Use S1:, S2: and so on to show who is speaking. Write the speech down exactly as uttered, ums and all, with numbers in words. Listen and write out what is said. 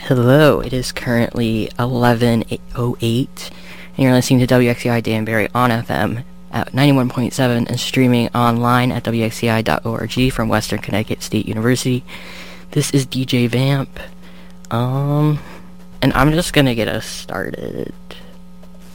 S1: Hello, it is currently eleven oh eight, and you're listening to W X C I Danbury on F M at ninety-one point seven and streaming online at W X C I dot org from Western Connecticut State University. This is D J Vamp, um, and I'm just gonna get us started.